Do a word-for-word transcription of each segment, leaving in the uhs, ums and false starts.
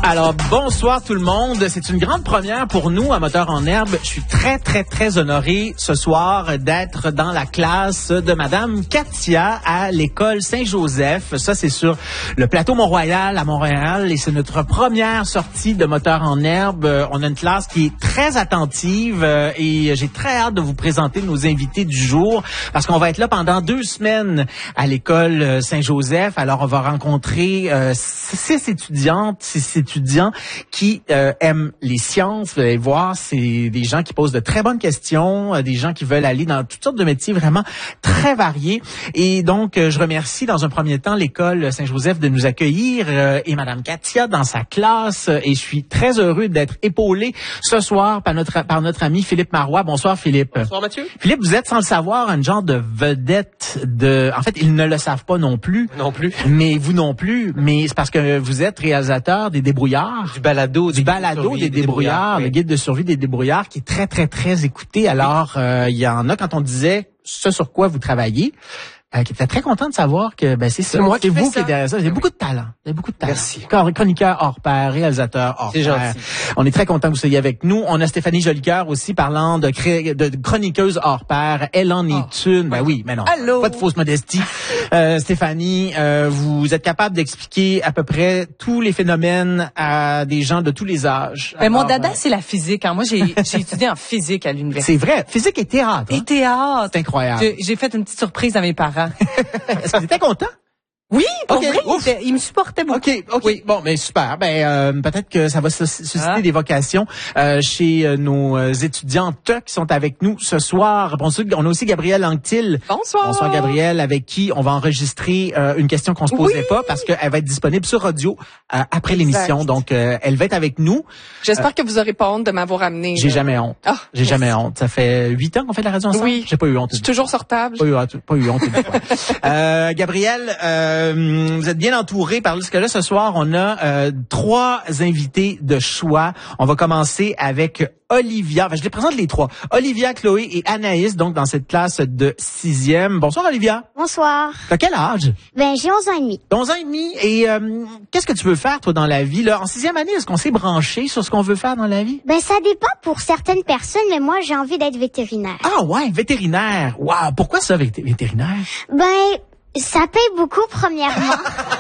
Alors, bonsoir tout le monde. C'est une grande première pour nous à Moteur en Herbe. Je suis très, très, très honoré ce soir d'être dans la classe de Madame Katia à l'école Saint-Joseph. Ça, c'est sur le plateau Mont-Royal à Montréal et c'est notre première sortie de Moteur en Herbe. On a une classe qui est très attentive et j'ai très hâte de vous présenter nos invités du jour parce qu'on va être là pendant deux semaines à l'école Saint-Joseph. Alors, on va rencontrer euh, six étudiantes, six étudiants qui euh, aiment les sciences. Vous allez voir, c'est des gens qui posent de très bonnes questions, euh, des gens qui veulent aller dans toutes sortes de métiers vraiment très variés. Et donc, euh, je remercie dans un premier temps l'école Saint-Joseph de nous accueillir euh, et Madame Katia dans sa classe. Et je suis très heureux d'être épaulé ce soir par notre par notre ami Philippe Marois. Bonsoir Philippe. Bonsoir Mathieu. Philippe, vous êtes sans le savoir un genre de vedette de. En fait, ils ne le savent pas non plus. Non plus. Mais vous non plus. Mais c'est parce que vous êtes réalisateur des Débrouillards. Du balado. Du balado des, des débrouillards, oui. Le guide de survie des débrouillards qui est très, très, très écouté. Alors, euh, il y en a quand on disait ce sur quoi vous travaillez, euh, qui était très content de savoir que ben c'est ça. C'est moi c'est qui vous fais qui ça. êtes derrière ça. Vous avez Oui. beaucoup de talent. Vous avez beaucoup de talent. Merci. Chroniqueur hors pair, réalisateur hors C'est pair. gentil. On est très content que vous soyez avec nous. On a Stéphanie Jolicoeur aussi parlant de, cré... de chroniqueuse hors pair. Elle en est Oh. une. Ben oui, mais non. Allô? Pas de fausse modestie. euh, Stéphanie, euh, vous êtes capable d'expliquer à peu près tous les phénomènes à des gens de tous les âges. Ben, mon Alors, dada, euh, c'est la physique. Hein. Moi, j'ai, j'ai étudié en physique à l'université. C'est vrai. Physique et théâtre. Et Hein? théâtre. C'est incroyable. J'ai, j'ai fait une petite surprise à mes parents. Est-ce que vous étiez content? Oui, pour Ok, vrai, ouf. ils, étaient- ils me supportaient beaucoup. OK, OK. Oui. Bon, mais super. Ben euh, peut-être que ça va sus- susciter Ah. des vocations euh, chez euh, nos euh, étudiantes qui sont avec nous ce soir. Bon, on a aussi Gabrielle Anctil. Bonsoir. Bonsoir Gabrielle, avec qui on va enregistrer euh, une question qu'on se posait Oui. pas parce qu'elle va être disponible sur audio euh, après l'émission. Donc euh, elle va être avec nous. J'espère que vous aurez pas honte de m'avoir amené. J'ai là. jamais honte. Ah, J'ai merci. jamais honte. Ça fait huit ans qu'on fait de la radio ensemble. Oui. J'ai pas eu honte. Je suis toujours sortable. Pas eu, honte- pas eu honte une fois. Euh, Gabrielle, euh, vous êtes bien entourée parce que là, ce soir, on a euh, trois invités de choix. On va commencer avec Olivia. Enfin, je les présente les trois. Olivia, Chloé et Anaïs, donc dans cette classe de sixième. Bonsoir Olivia. Bonsoir. T'as quel âge? Ben, j'ai onze ans et demi. onze ans et demi. Et euh, qu'est-ce que tu veux faire, toi, dans la vie? Là, en sixième année, est-ce qu'on s'est branché sur ce qu'on veut faire dans la vie? Ben, ça dépend pour certaines personnes, mais moi, j'ai envie d'être vétérinaire. Ah ouais, vétérinaire. Wow, pourquoi ça, vété- vétérinaire? Ben, ça paye beaucoup, premièrement.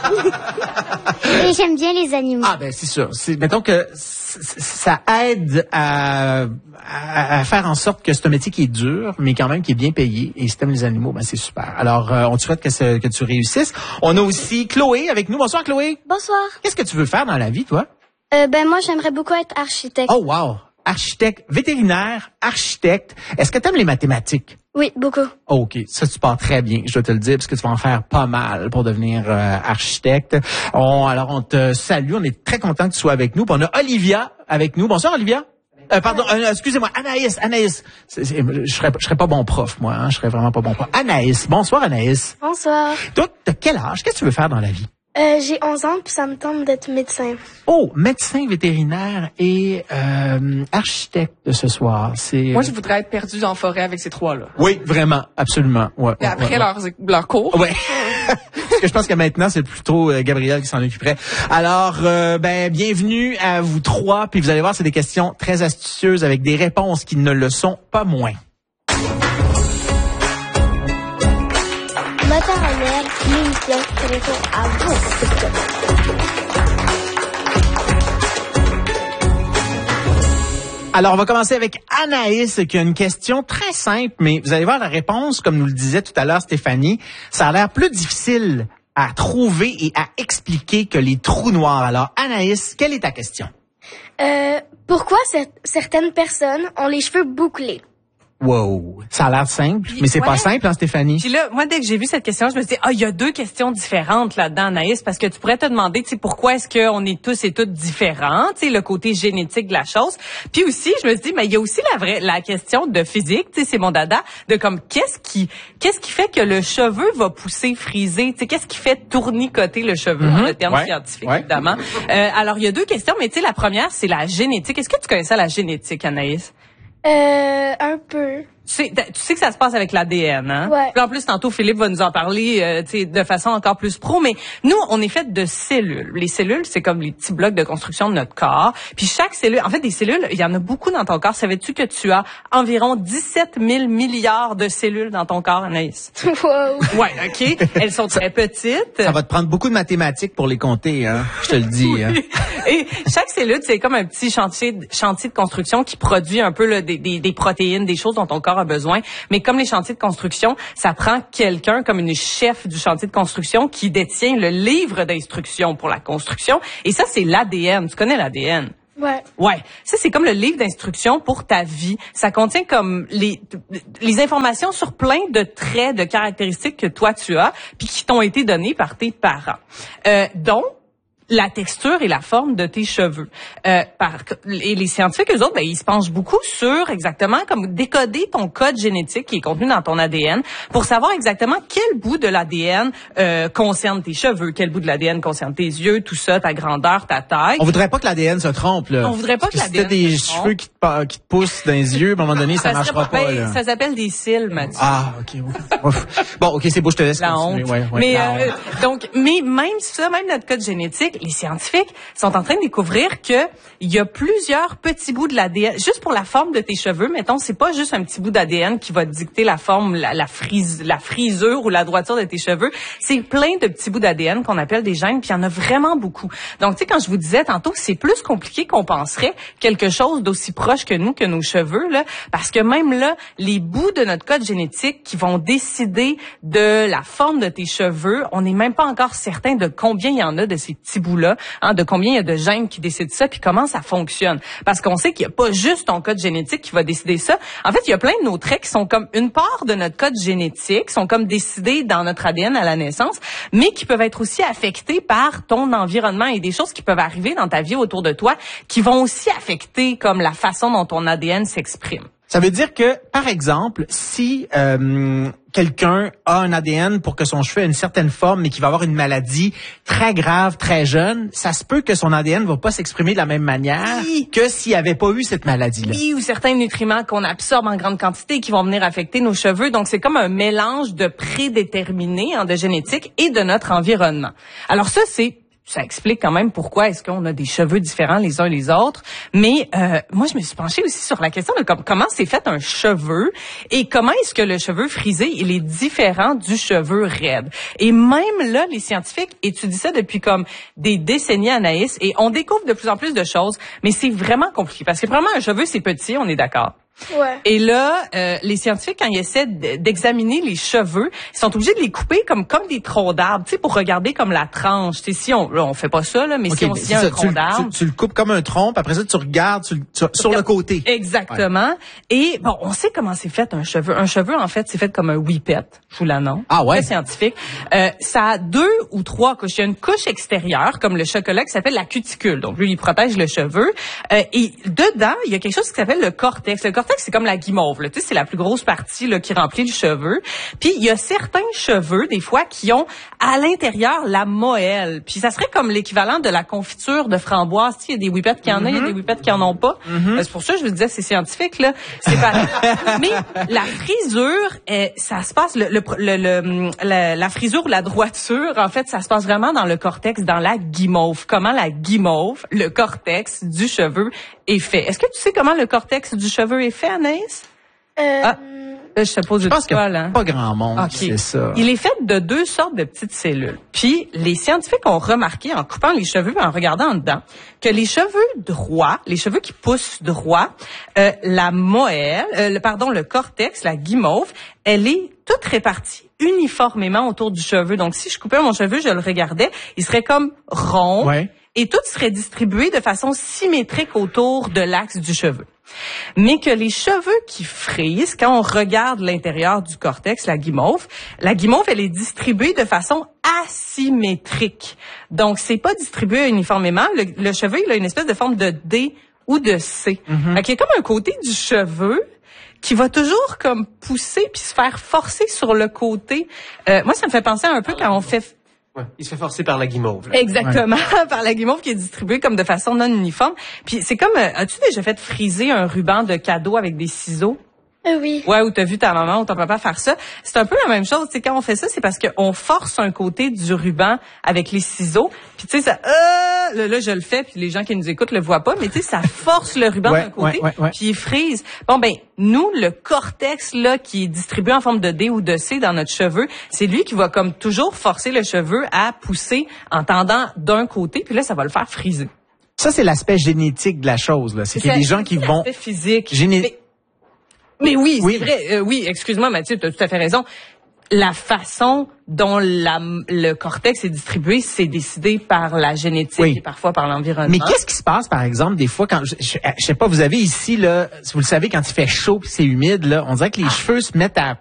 Et j'aime bien les animaux. Ah ben c'est sûr. C'est mettons que c- c- ça aide à, à, à faire en sorte que c'est un métier qui est dur, mais quand même qui est bien payé. Et si t'aimes les animaux, ben c'est super. Alors euh, on te souhaite que, ce- que tu réussisses. On a aussi Chloé avec nous. Bonsoir Chloé. Bonsoir. Qu'est-ce que tu veux faire dans la vie, toi? Euh, ben moi j'aimerais beaucoup être architecte. Oh wow, architecte, vétérinaire, architecte. Est-ce que t'aimes les mathématiques? Oui, beaucoup. Oh, OK, ça tu pars très bien, je dois te le dire, parce que tu vas en faire pas mal pour devenir euh, architecte. On, alors, on te salue, on est très content que tu sois avec nous. Puis on a Olivia avec nous. Bonsoir, Olivia. Euh, pardon, euh, excusez-moi, Anaïs, Anaïs. C'est- c'est- je serais, je serais pas bon prof, moi, hein, je serais vraiment pas bon prof. Anaïs, bonsoir Anaïs. Bonsoir. Toi, t'as quel âge? Qu'est-ce que tu veux faire dans la vie? Euh, j'ai onze ans puis ça me tente d'être médecin. Oh, médecin vétérinaire et euh, architecte de ce soir. C'est Moi, je voudrais être perdu en forêt avec ces trois-là. Oui, vraiment, absolument. Ouais, Et ouais, après ouais, ouais. leurs leur cours. Ouais. Parce que je pense que maintenant, c'est plutôt euh, Gabriel qui s'en occuperait. Alors, euh, ben, bienvenue à vous trois. Puis vous allez voir, c'est des questions très astucieuses avec des réponses qui ne le sont pas moins. Moteur en l'air, l'émission qui répond à vos questions. Alors, on va commencer avec Anaïs qui a une question très simple, mais vous allez voir la réponse, comme nous le disait tout à l'heure Stéphanie, ça a l'air plus difficile à trouver et à expliquer que les trous noirs. Alors, Anaïs, quelle est ta question? Euh, pourquoi cer- certaines personnes ont les cheveux bouclés? Wow, ça a l'air simple, mais c'est Ouais. pas simple, hein, Stéphanie? Puis là, moi, dès que j'ai vu cette question, je me suis dit, ah, il y a deux questions différentes là-dedans, Anaïs, parce que tu pourrais te demander, tu sais, pourquoi est-ce qu'on est tous et toutes différents, tu sais, le côté génétique de la chose. Puis aussi, je me suis dit, mais il y a aussi la vraie, la question de physique, tu sais, c'est mon dada, de comme, qu'est-ce qui, qu'est-ce qui fait que le cheveu va pousser, friser, tu sais, qu'est-ce qui fait tournicoter le cheveu, Mhm. le terme Ouais. scientifique, Ouais. évidemment. Euh, alors, il y a deux questions, mais tu sais, la première, c'est la génétique. Est-ce que tu connais ça, la génétique, Anaïs? Euh, un peu. Tu sais, tu sais que ça se passe avec l'A D N, hein? Ouais. Puis en plus, tantôt, Philippe va nous en parler euh, tu sais, de façon encore plus pro, mais nous, on est fait de cellules. Les cellules, c'est comme les petits blocs de construction de notre corps. Puis chaque cellule, en fait, des cellules, il y en a beaucoup dans ton corps. Savais-tu que tu as environ dix-sept mille milliards de cellules dans ton corps, Anaïs? Wow. Ouais, OK. Elles sont très petites. Ça va te prendre beaucoup de mathématiques pour les compter, hein. Je te le dis. Hein. Et chaque cellule, c'est comme un petit chantier, chantier de construction qui produit un peu là, des, des, des protéines, des choses dont ton corps a besoin. Mais comme les chantiers de construction, ça prend quelqu'un comme une chef du chantier de construction qui détient le livre d'instructions pour la construction. Et ça, c'est l'A D N. Tu connais l'A D N? Ouais. Ouais, ça c'est comme le livre d'instructions pour ta vie. Ça contient comme les les informations sur plein de traits, de caractéristiques que toi tu as, puis qui t'ont été données par tes parents. Euh, dont la texture et la forme de tes cheveux. Euh, par, et les scientifiques, eux autres, ben, ils se penchent beaucoup sur exactement comme décoder ton code génétique qui est contenu dans ton A D N pour savoir exactement quel bout de l'A D N euh, concerne tes cheveux, quel bout de l'A D N concerne tes yeux, tout ça, ta grandeur, ta taille. On voudrait pas que l'A D N se trompe, là. On voudrait pas Parce que que l'A D N si t'as des se trompe. cheveux qui te, qui te poussent dans les yeux, à un moment donné, ça, Ça marchera serait pas, ben, là. ça s'appelle des cils, Mathieu. Ah, ok. Ouf. Bon, ok, c'est beau, je te laisse La continuer. honte. Ouais, ouais, mais la euh, honte. donc, mais même ça, même notre code génétique, les scientifiques sont en train de découvrir que il y a plusieurs petits bouts de l'A D N. Juste pour la forme de tes cheveux, mettons, c'est pas juste un petit bout d'A D N qui va dicter la forme, la, la frise, la frisure ou la droiture de tes cheveux. C'est plein de petits bouts d'A D N qu'on appelle des gènes, puis il y en a vraiment beaucoup. Donc, tu sais, quand je vous disais tantôt, c'est plus compliqué qu'on penserait quelque chose d'aussi proche que nous, que nos cheveux, là, parce que même là, les bouts de notre code génétique qui vont décider de la forme de tes cheveux, on n'est même pas encore certain de combien il y en a de ces petits bouts-là, hein, de combien il y a de gènes qui décident ça, puis comment ça fonctionne. Parce qu'on sait qu'il n'y a pas juste ton code génétique qui va décider ça. En fait, il y a plein de nos traits qui sont comme une part de notre code génétique, sont comme décidés dans notre A D N à la naissance, mais qui peuvent être aussi affectés par ton environnement et des choses qui peuvent arriver dans ta vie autour de toi qui vont aussi affecter comme la façon dont ton A D N s'exprime. Ça veut dire que, par exemple, si euh, quelqu'un a un A D N pour que son cheveu ait une certaine forme, mais qui va avoir une maladie très grave, très jeune, ça se peut que son A D N ne va pas s'exprimer de la même manière Oui. que s'il avait pas eu cette maladie-là. Oui, ou certains nutriments qu'on absorbe en grande quantité qui vont venir affecter nos cheveux. Donc, c'est comme un mélange de prédéterminés, hein, de génétique et de notre environnement. Alors ça, c'est... Ça explique quand même pourquoi est-ce qu'on a des cheveux différents les uns les autres. Mais euh, moi, je me suis penchée aussi sur la question de com- comment c'est fait un cheveu et comment est-ce que le cheveu frisé il est différent du cheveu raide. Et même là, les scientifiques étudient ça depuis comme des décennies, Anaïs, et on découvre de plus en plus de choses. Mais c'est vraiment compliqué parce que vraiment un cheveu c'est petit, on est d'accord. Ouais. Et là, euh, les scientifiques, quand ils essaient d'examiner les cheveux, ils sont obligés de les couper comme comme des troncs d'arbres, tu sais, pour regarder comme la tranche. Tu sais, si on, là, on fait pas ça, là, mais Ok, si on mais se c'est tient un ça, tronc tu, d'arbre. tu, tu le coupes comme un tronc, puis après ça, tu regardes tu, tu, sur le côté. Exactement. Et bon, on sait comment c'est fait un cheveu. Un cheveu, en fait, c'est fait comme un whippet. Je vous l'annonce. Ah ouais? Très scientifique. Euh, ça a deux ou trois couches. Il y a une couche extérieure, comme le chocolat, qui s'appelle la cuticule. Donc, lui, il protège le cheveu. Euh, et dedans, il y a quelque chose qui s'appelle le cortex. Le cortex, c'est comme la guimauve. Là. Tu sais, c'est la plus grosse partie là, qui remplit le cheveu. Puis, il y a certains cheveux, des fois, qui ont à l'intérieur la moelle. Puis, ça serait comme l'équivalent de la confiture de framboise. Tu sais, il y a des whippets qui en ont, il y a des whippets qui en ont pas. Mm-hmm. Euh, c'est pour ça que je vous disais, c'est scientifique, là. C'est pareil. Mais la frisure, euh, ça se passe, le, le, le, le, la, la frisure ou la droiture, en fait, ça se passe vraiment dans le cortex, dans la guimauve. Comment la guimauve, le cortex du cheveu est fait. Est-ce que tu sais comment le cortex du cheveu est fait, Anaïs? Euh, Ah. Là, je te pose Je une pense qu'il n'y colle, a hein. pas grand monde OK. qui sait ça. Il est fait de deux sortes de petites cellules. Puis, les scientifiques ont remarqué, en coupant les cheveux et en regardant en dedans, que les cheveux droits, les cheveux qui poussent droit, euh, la moelle, euh, le, pardon, le cortex, la guimauve, elle est toute répartie uniformément autour du cheveu. Donc, si je coupais mon cheveu, je le regardais, il serait comme rond. Ouais. Et tout serait distribué de façon symétrique autour de l'axe du cheveu. Mais que les cheveux qui frisent, quand on regarde l'intérieur du cortex, la guimauve, la guimauve, elle est distribuée de façon asymétrique. Donc, c'est pas distribué uniformément. Le, le cheveu, il a une espèce de forme de D ou de C. Mm-hmm. Fait qu'il y a comme un côté du cheveu qui va toujours comme pousser puis se faire forcer sur le côté. Euh, moi, ça me fait penser un peu quand on fait... Ouais, il se fait forcer par la guimauve. Là. Exactement, par la guimauve qui est distribuée comme de façon non uniforme. Puis c'est comme, euh, as-tu déjà fait friser un ruban de cadeau avec des ciseaux? Euh, oui. Ouais, ou t'as vu ta maman ou ton papa faire ça. C'est un peu la même chose, tu sais, quand on fait ça, c'est parce qu'on force un côté du ruban avec les ciseaux. Puis tu sais, ça, euh, là, là, je le fais, puis les gens qui nous écoutent le voient pas, mais tu sais, ça force le ruban Ouais, d'un côté, ouais, ouais, ouais. puis il frise. Bon, ben, nous, le cortex, là, qui est distribué en forme de D ou de C dans notre cheveu, c'est lui qui va comme toujours forcer le cheveu à pousser en tendant d'un côté, puis là, ça va le faire friser. Ça, c'est l'aspect génétique de la chose, là. C'est qu'il y a des gens qui vont... L'aspect physique. Géné... Mais, mais oui, Oui. c'est vrai. Euh, oui, excuse-moi, Mathieu, tu as tout à fait raison. La façon dont la, le cortex est distribué, c'est décidé par la génétique Oui. et parfois par l'environnement. Mais qu'est-ce qui se passe, par exemple, des fois, quand, je, je, je sais pas, vous avez ici, là, si vous le savez, quand il fait chaud puis c'est humide, là, on dirait que les cheveux se mettent à